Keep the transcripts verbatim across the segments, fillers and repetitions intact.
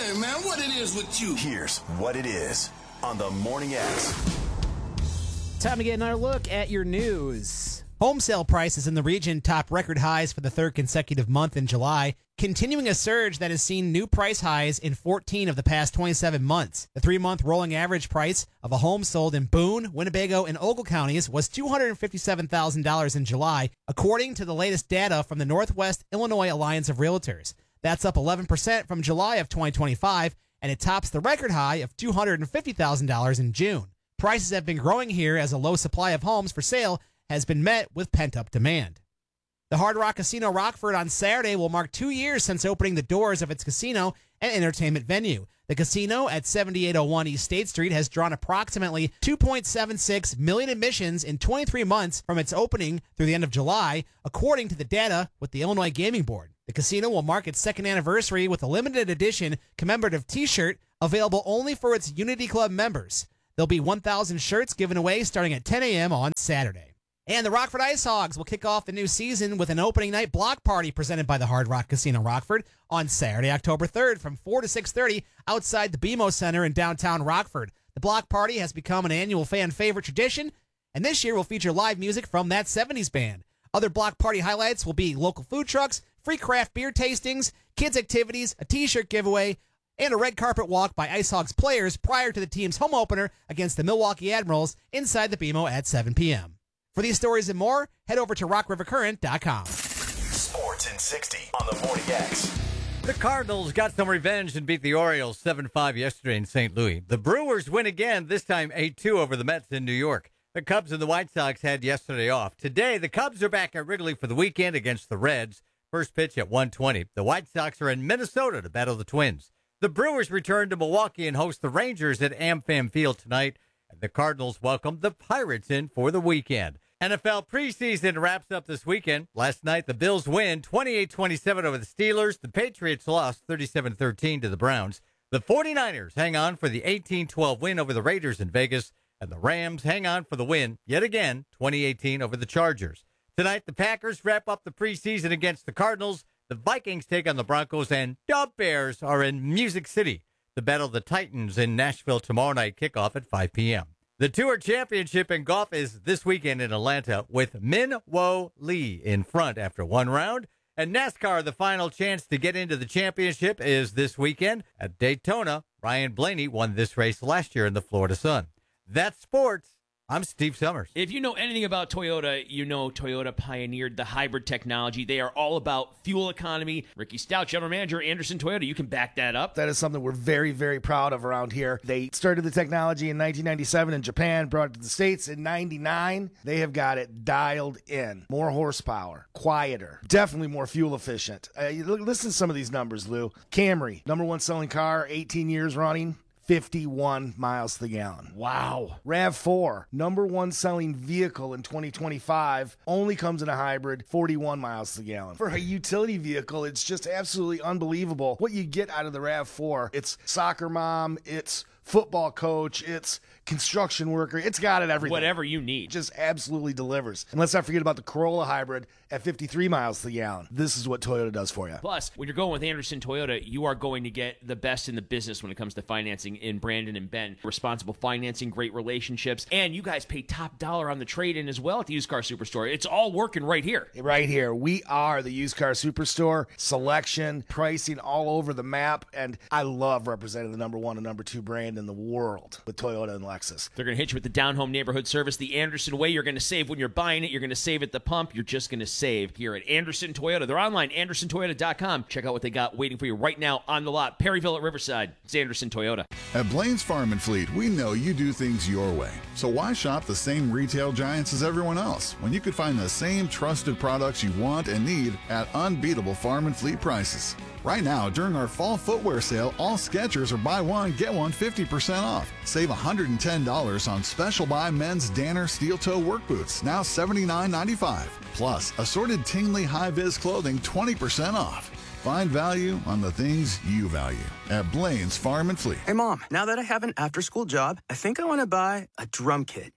Hey, man, what it is with you? Here's what it is on the Morning X. Time to get another look at your news. Home sale prices in the region top record highs for the third consecutive month in July, continuing a surge that has seen new price highs in fourteen of the past twenty-seven months. The three-month rolling average price of a home sold in Boone, Winnebago, and Ogle counties was two hundred fifty-seven thousand dollars in July, according to the latest data from the Northwest Illinois Alliance of Realtors. That's up eleven percent from July of twenty twenty-five, and it tops the record high of two hundred fifty thousand dollars in June. Prices have been growing here as a low supply of homes for sale has been met with pent-up demand. The Hard Rock Casino Rockford on Saturday will mark two years since opening the doors of its casino and entertainment venue. The casino at seventy-eight oh one East State Street has drawn approximately two point seven six million admissions in twenty-three months from its opening through the end of July, according to the data with the Illinois Gaming Board. The casino will mark its second anniversary with a limited edition commemorative t-shirt available only for its Unity Club members. There'll be one thousand shirts given away starting at ten a.m. on Saturday. And the Rockford Ice Hogs will kick off the new season with an opening night block party presented by the Hard Rock Casino Rockford on Saturday, October third from four to six thirty outside the B M O Center in downtown Rockford. The block party has become an annual fan favorite tradition, and this year will feature live music from that seventies band. Other block party highlights will be local food trucks, free craft beer tastings, kids activities, a t-shirt giveaway, and a red carpet walk by Ice Hogs players prior to the team's home opener against the Milwaukee Admirals inside the B M O at seven p.m. For these stories and more, head over to rock river current dot com. Sports in sixty on the Morning X. The Cardinals got some revenge and beat the Orioles seven five yesterday in Saint Louis. The Brewers win again, this time eight two over the Mets in New York. The Cubs and the White Sox had yesterday off. Today, the Cubs are back at Wrigley for the weekend against the Reds. First pitch at one twenty. The White Sox are in Minnesota to battle the Twins. The Brewers return to Milwaukee and host the Rangers at AmFam Field tonight. And the Cardinals welcome the Pirates in for the weekend. N F L preseason wraps up this weekend. Last night, the Bills win twenty-eight twenty-seven over the Steelers. The Patriots lost thirty-seven thirteen to the Browns. The 49ers hang on for the eighteen twelve win over the Raiders in Vegas. And the Rams hang on for the win, yet again, twenty eighteen over the Chargers. Tonight, the Packers wrap up the preseason against the Cardinals. The Vikings take on the Broncos, and the Bears are in Music City to battle the Titans in Nashville tomorrow night, kickoff at five p.m. The Tour Championship in golf is this weekend in Atlanta with Min Woo Lee in front after one round. And NASCAR, the final chance to get into the championship is this weekend at Daytona. Ryan Blaney won this race last year in the Florida Sun. That's sports. I'm Steve Summers. If you know anything about Toyota, you know Toyota pioneered the hybrid technology. They are all about fuel economy. Ricky Stout, General Manager, Anderson Toyota, you can back that up. That is something we're very, very proud of around here. They started the technology in nineteen ninety-seven in Japan, brought it to the States in ninety-nine. They have got it dialed in. More horsepower, quieter, definitely more fuel efficient. Uh, listen to some of these numbers, Lou. Camry, number one selling car, eighteen years running. fifty-one miles to the gallon. Wow. RAV four, number one selling vehicle in twenty twenty-five, only comes in a hybrid, forty-one miles to the gallon. For a utility vehicle, it's just absolutely unbelievable what you get out of the RAV four. It's soccer mom, it's football coach, it's construction worker. It's got it everything. Whatever you need. Just absolutely delivers. And let's not forget about the Corolla hybrid at fifty-three miles to the gallon. This is what Toyota does for you. Plus, when you're going with Anderson Toyota, you are going to get the best in the business when it comes to financing in Brandon and Ben. Responsible financing, great relationships, and you guys pay top dollar on the trade-in as well at the Used Car Superstore. It's all working right here. Right here. We are the Used Car Superstore. Selection, pricing all over the map, and I love representing the number one and number two brand in the world with Toyota and Lexus. They're going to hit you with the down-home neighborhood service, the Anderson way. You're going to save when you're buying it. You're going to save at the pump. You're just going to save here at Anderson Toyota. They're online, anderson toyota dot com. Check out what they got waiting for you right now on the lot. Perryville at Riverside. It's Anderson Toyota. At Blaine's Farm and Fleet, we know you do things your way. So why shop the same retail giants as everyone else when you could find the same trusted products you want and need at unbeatable farm and fleet prices? Right now, during our fall footwear sale, all Skechers are buy one, get one fifty percent off. Save one hundred ten dollars on special buy men's Danner steel toe work boots, now seventy-nine ninety-five. Plus, assorted Tingley high-vis clothing, twenty percent off. Find value on the things you value at Blaine's Farm and Fleet. Hey, Mom, now that I have an after-school job, I think I want to buy a drum kit.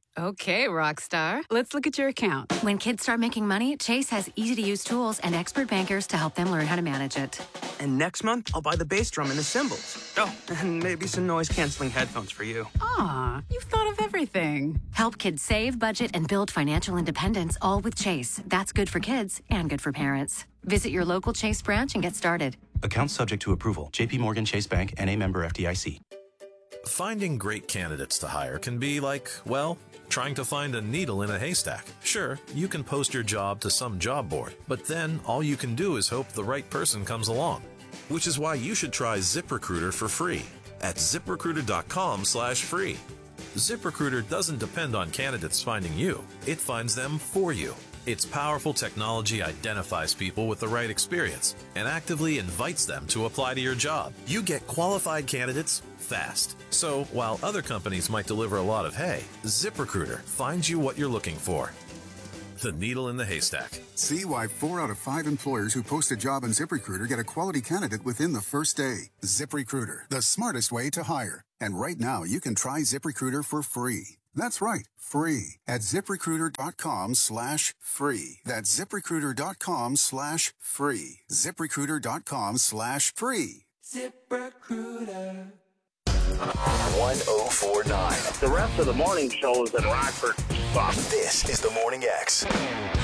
Okay, Rockstar. Let's look at your account. When kids start making money, Chase has easy-to-use tools and expert bankers to help them learn how to manage it. And next month, I'll buy the bass drum and the cymbals. Oh, and maybe some noise-canceling headphones for you. Aw, you've thought of everything. Help kids save, budget, and build financial independence, all with Chase. That's good for kids and good for parents. Visit your local Chase branch and get started. Account subject to approval. J P Morgan Chase Bank N A member F D I C. Finding great candidates to hire can be like, well, trying to find a needle in a haystack. Sure, you can post your job to some job board, but then all you can do is hope the right person comes along. Which is why you should try ZipRecruiter for free at ZipRecruiter.com slash free. ZipRecruiter doesn't depend on candidates finding you. It finds them for you. Its powerful technology identifies people with the right experience and actively invites them to apply to your job. You get qualified candidates fast. So while other companies might deliver a lot of hay, ZipRecruiter finds you what you're looking for. The needle in the haystack. See why four out of five employers who post a job on ZipRecruiter get a quality candidate within the first day. ZipRecruiter, the smartest way to hire. And right now, you can try ZipRecruiter for free. That's right, free at ZipRecruiter.com slash free. That's ZipRecruiter.com slash free. ZipRecruiter.com slash free. ZipRecruiter. one oh four point nine. The rest of the morning show is in Rockford. This is the Morning X.